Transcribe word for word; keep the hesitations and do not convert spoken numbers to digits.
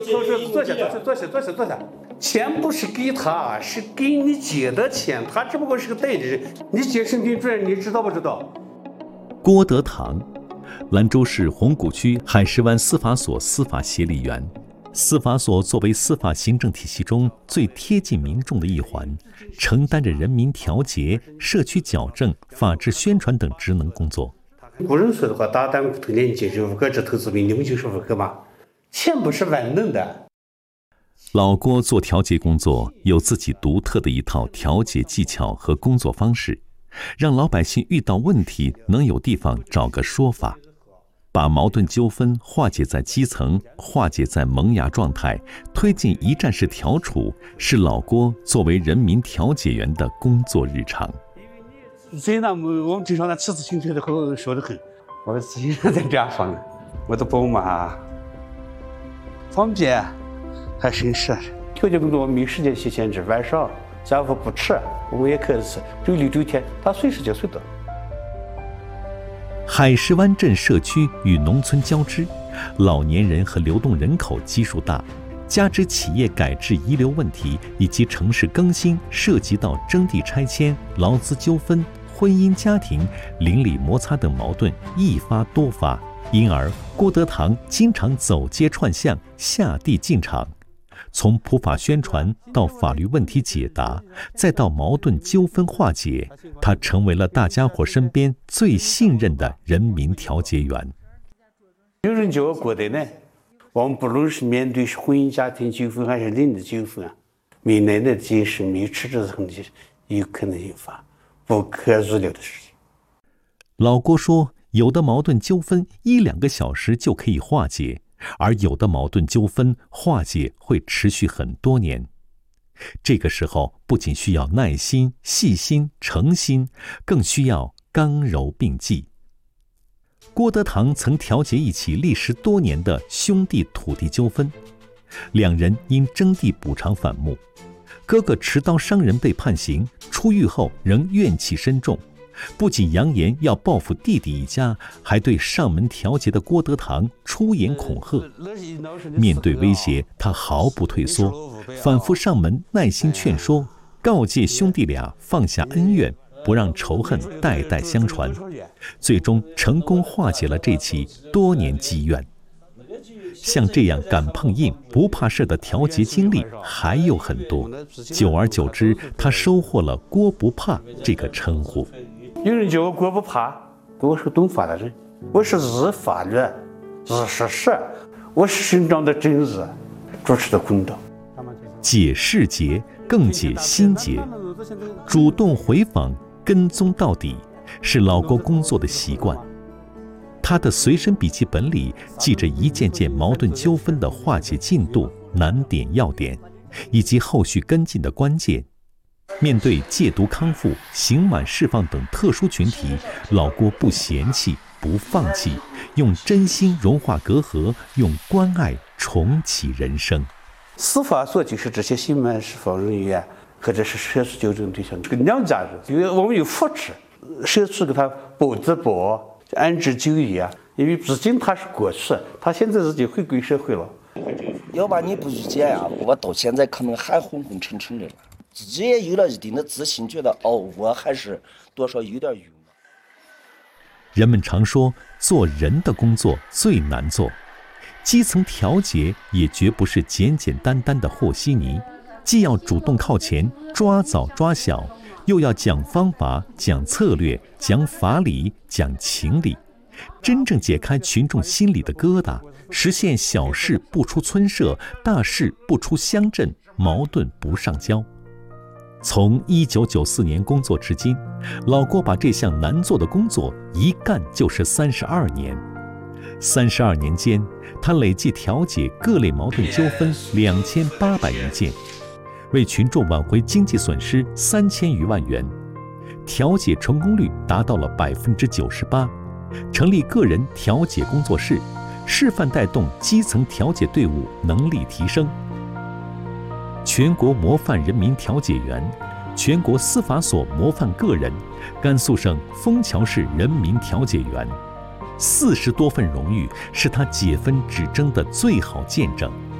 坐坐坐下，坐下，坐下，坐下，坐下。钱不是给他，是给你借的钱，他只不过是个代理人。你接审评主任，你知道不知道？ 郭德堂，兰州市红谷区海石湾司法所司法协理员。司法所作为司法行政体系中最贴近民众的一环，承担着人民调解、社区矫正、法治宣传等职能工作。 个人说的话，大单位头年接就五个，这投资比你们就是五个嘛。钱不是万能的。 老郭做调解工作有自己独特的一套调解技巧和工作方式，让老百姓遇到问题能有地方找个说法。把矛盾纠纷化解在基层，化解在萌芽状态，推进一站式调处，是老郭作为人民调解员的工作日常。 所以呢，我们经常呢骑自行车的后说得很，我的自行车在边上呢，我的宝马，方便还省事。调解工作我没时间去限制，晚上下午不迟，我们也可以是周六周天，他随时就随到。 海石湾镇社区与农村交织，老年人和流动人口基数大，加之企业改制遗留问题以及城市更新涉及到征地拆迁、劳资纠纷、婚姻家庭、邻里摩擦等矛盾一发多发，因而郭德堂经常走街串巷、下地进场。从普法宣传到法律问题解答，再到矛盾纠纷化解，他成为了大家伙身边最信任的人民调解员。 有人叫我郭德呢，我们不论是面对婚姻家庭纠纷还是邻里纠纷啊，没奶奶的近视、没吃之痕的有可能引发不可预料的事情。 老郭说，有的矛盾纠纷一两个小时就可以化解，而有的矛盾纠纷化解会持续很多年。这个时候不仅需要耐心、细心、诚心，更需要刚柔并济。郭德堂曾调解一起历时多年的兄弟土地纠纷，两人因征地补偿反目，哥哥持刀伤人被判刑，出狱后仍怨气深重，不仅扬言要报复弟弟一家，还对上门调解的郭德堂出言恐吓。面对威胁，他毫不退缩，反复上门耐心劝说，告诫兄弟俩放下恩怨，不让仇恨代代相传，最终成功化解了这起多年积怨。像这样敢碰硬、不怕事的调解经历还有很多，久而久之，他收获了“郭不怕”这个称呼。 有人叫我郭不怕，我是懂法的人，我是日法律、日事实，我是伸张的正义，主持的公道。 解事结，更解心结，主动回访、跟踪到底，是老郭工作的习惯。他的随身笔记本里记着一件件矛盾纠纷的化解进度、难点要点，以及后续跟进的关键。面对戒毒康复、刑满释放等特殊群体，老郭不嫌弃、不放弃，用真心融化隔阂，用关爱重启人生。 司法所就是这些刑满释放人员或者是社区纠正对象，这个两家人，因为我们有扶持，社区给他保质保、安置就业啊。因为毕竟他是过去，他现在已经回归社会了。 要把你不遇见啊，我到现在可能还昏昏沉沉的了。自己也有了一定的自信，觉得哦，我还是多少有点用。 人们常说，做人的工作最难做，基层调解也绝不是简简单单的和稀泥，既要主动靠前，抓早抓小，又要讲方法、讲策略、讲法理、讲情理，真正解开群众心里的疙瘩，实现小事不出村社，大事不出乡镇，矛盾不上交。从一九九四年工作至今，老郭把这项难做的工作一干就是三十二年。三十二年间，他累计调解各类矛盾纠纷两千八百余件，为群众挽回经济损失三千余万元，调解成功率达到了百分之九十八。成立个人调解工作室，示范带动基层调解队伍能力提升。全国模范人民调解员，全国司法所模范个人，甘肃省枫桥市人民调解员，四十多份荣誉是他解纷止争的最好见证。